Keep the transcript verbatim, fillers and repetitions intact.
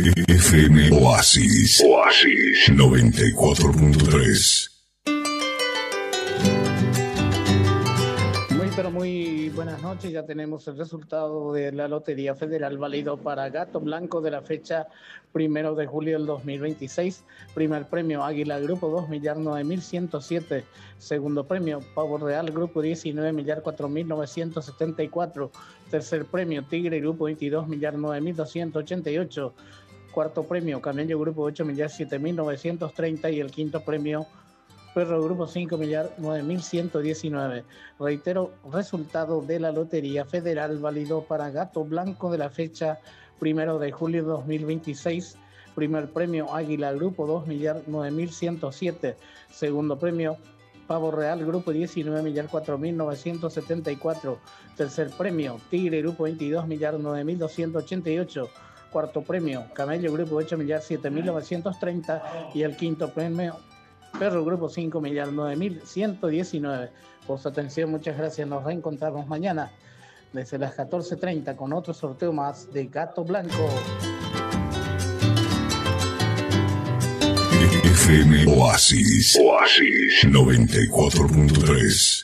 F M Oasis. Oasis noventa y cuatro punto tres. Muy pero muy buenas noches. Ya tenemos el resultado de la Lotería Federal válido para Gato Blanco de la fecha primero de julio del dos mil veintiséis. Primer premio Águila Grupo dos millar nueve mil ciento siete. Segundo premio Pavo Real Grupo diecinueve millar cuatro mil novecientos setenta y cuatro. Tercer premio Tigre Grupo veintidós millar nueve mil doscientos ochenta y ocho. Cuarto premio Camello Grupo ocho millar siete mil novecientos treinta. Y el quinto premio Perro Grupo cinco millar nueve mil ciento diecinueve. Reitero, resultado de la Lotería Federal válido para Gato Blanco de la fecha primero de julio de dos mil veintiséis. Primer premio Águila Grupo dos millar nueve mil ciento siete. Segundo premio Pavo Real Grupo diecinueve millar cuatro mil novecientos setenta y cuatro. Tercer premio Tigre Grupo veintidós millar nueve mil doscientos ochenta y ocho. Cuarto premio Camello Grupo ocho millar siete mil novecientos treinta. Y el quinto premio Perro Grupo cinco millar nueve mil ciento diecinueve. Por su atención, muchas gracias. Nos reencontramos mañana desde las catorce treinta con otro sorteo más de Gato Blanco. F M Oasis. Oasis noventa y cuatro punto tres.